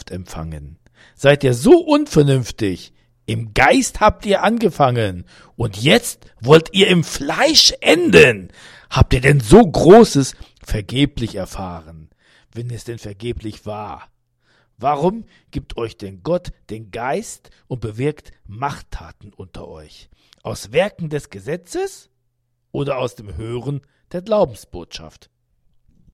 Kraft empfangen? Seid ihr so unvernünftig? Im Geist habt ihr angefangen und jetzt wollt ihr im Fleisch enden. Habt ihr denn so Großes vergeblich erfahren, wenn es denn vergeblich war? Warum gibt euch denn Gott den Geist und bewirkt Machttaten unter euch? Aus Werken des Gesetzes oder aus dem Hören der Glaubensbotschaft?